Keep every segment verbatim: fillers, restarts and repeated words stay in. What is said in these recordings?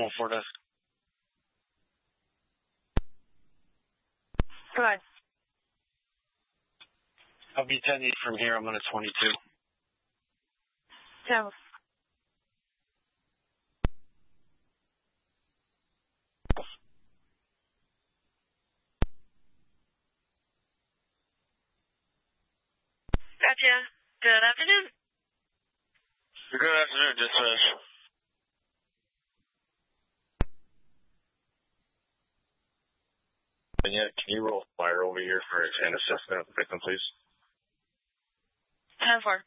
Normal four desk. Go ahead. I'll be ten eight from here. I'm on a twenty-two. So. Gotcha. Good afternoon. Good afternoon, dispatch. And yeah, can you roll fire over here for an assessment of the victim, please? ten four.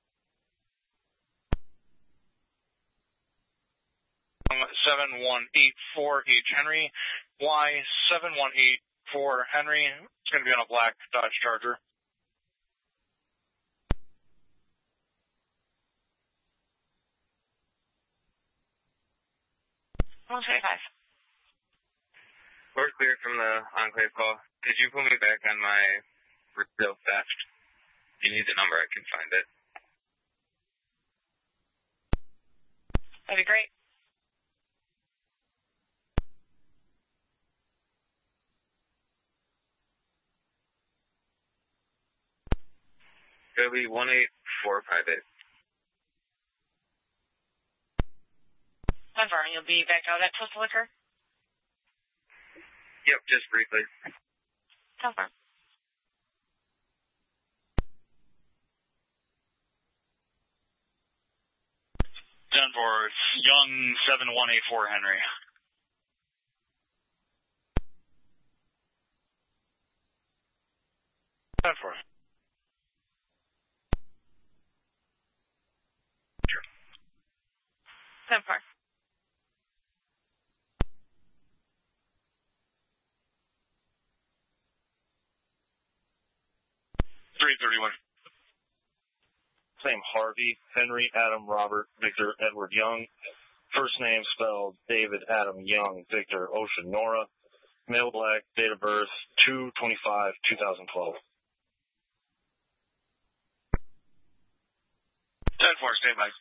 seven one eight four H Henry, Y seven one eight four Henry. It's going to be on a black Dodge Charger. one twenty-five. We're clear from the Enclave call. Could you put me back on my real theft? If you need the number, I can find it. That'd be great. It'll be one eight four five eight. ten four, and you'll be back out at Twisted Liquor? Yep, just briefly. ten four. ten four, Young seven one eight four Henry. ten four. ten four. three thirty-one. Same Harvey, Henry, Adam, Robert, Victor, Edward Young. First name spelled David, Adam, Young, Victor, Ocean, Nora. Male black, date of birth two twenty-five two thousand twelve. ten four, stay by.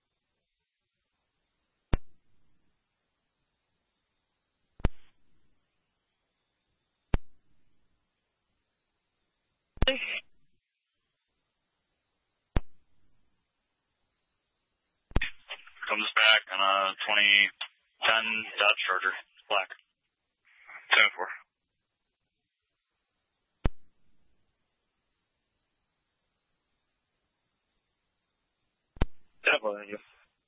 Comes back on a twenty ten Dodge Charger, black. ten four. ten four, thank you.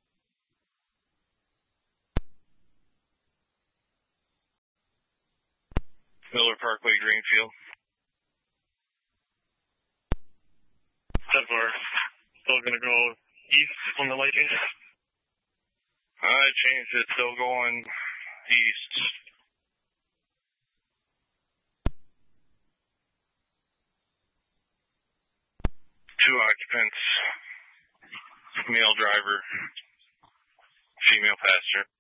Miller Parkway, Greenfield. ten four. Still gonna go east from the light change? I changed it, still going east. Two occupants, male driver, female passenger.